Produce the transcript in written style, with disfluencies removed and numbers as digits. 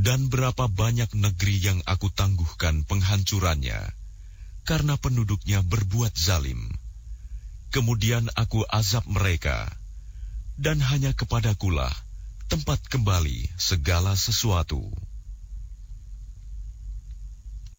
Dan berapa banyak negeri yang aku tangguhkan penghancurannya, karena penduduknya berbuat zalim. Kemudian aku azab mereka, dan hanya kepadakulah tempat kembali segala sesuatu.